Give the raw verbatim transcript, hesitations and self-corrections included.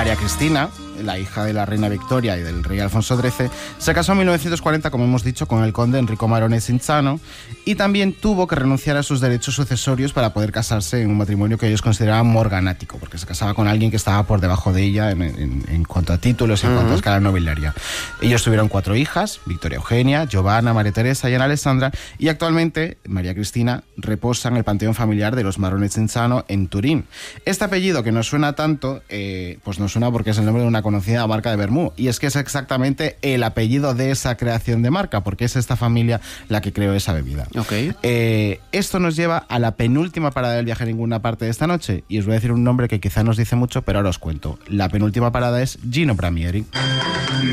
María Cristina, la hija de la reina Victoria y del rey Alfonso trece, se casó en mil novecientos cuarenta, como hemos dicho, con el conde Enrico Marone Cinzano, y también tuvo que renunciar a sus derechos sucesorios para poder casarse en un matrimonio que ellos consideraban morganático, porque se casaba con alguien que estaba por debajo de ella en, en, en cuanto a títulos y en uh-huh. cuanto a escala nobiliaria. Ellos tuvieron cuatro hijas: Victoria Eugenia, Giovanna, María Teresa y Ana Alessandra, y actualmente María Cristina reposa en el panteón familiar de los Marone Cinzano en Turín. Este apellido, que no suena tanto, eh, pues no suena porque es el nombre de una conocida marca de vermú, y es que es exactamente el apellido de esa creación de marca, porque es esta familia la que creó esa bebida. Okay. Eh, esto nos lleva a la penúltima parada del viaje a ninguna parte de esta noche, y os voy a decir un nombre que quizá nos dice mucho, pero ahora os cuento. La penúltima parada es Gino Bramieri.